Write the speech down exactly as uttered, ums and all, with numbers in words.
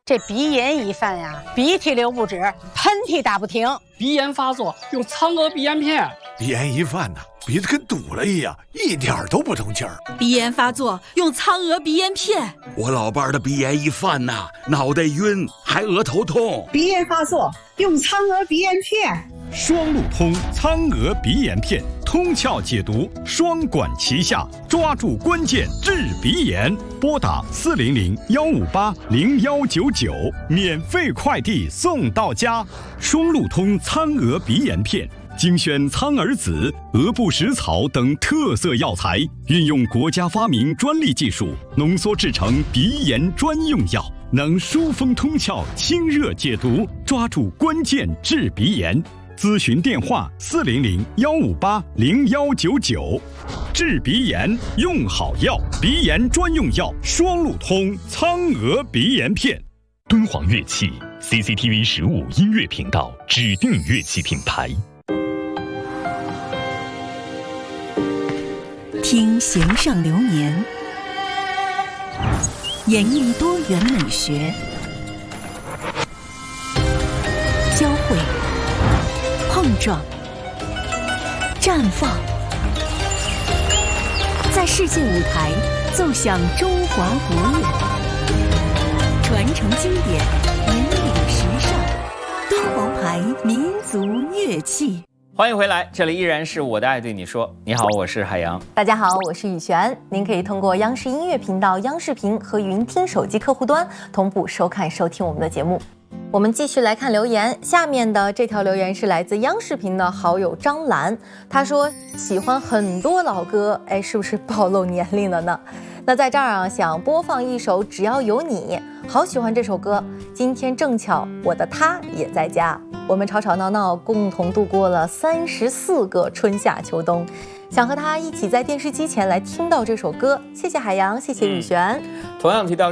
这鼻炎一犯呀，鼻涕流不止，喷嚏打不停。 鼻炎发作用苍娥鼻炎片。 鼻炎一犯呢，鼻子跟堵了一样，一点都不通气儿。 鼻炎发作用苍娥鼻炎片。 我老伴儿的鼻炎一犯呐，脑袋晕，还额头痛。 鼻炎发作用苍娥鼻炎片。 双路通苍娥鼻炎片，通窍解毒，双管齐下，抓住关键治鼻炎。拨打四零零幺五八零幺九九，免费快递送到家。双路通苍娥鼻炎片，精选苍耳子、鹅不食草等特色药材，运用国家发明专利技术，浓缩制成鼻炎专用药，能疏风通窍、清热解毒，抓住关键治鼻炎。咨询电话：四零零幺五八零幺九九。治鼻炎用好药，鼻炎专用药双路通苍娥鼻炎片。 敦煌乐器 C C T V 十五音乐频道指定乐器品牌。 听弦上流年，演绎多元美学，交汇、碰撞、绽放，在世界舞台奏响中华国乐，传承经典，引领时尚。敦煌牌民族乐器。 欢迎回来，这里依然是我的爱对你说。你好，我是海洋。 大家好，我是雨璇。您可以通过央视音乐频道、央视频和云听手机客户端同步收看收听我们的节目。我们继续来看留言，下面的这条留言是来自央视频的好友张兰，他说喜欢很多老歌，哎，是不是暴露年龄了呢？那在这儿啊，想播放一首《只要有你》，好喜欢这首歌。今天正巧我的他也在家，我们吵吵闹闹，共同度过了三十四个春夏秋冬，想和他一起在电视机前来听到这首歌。谢谢海洋，谢谢雨璇。 同样提到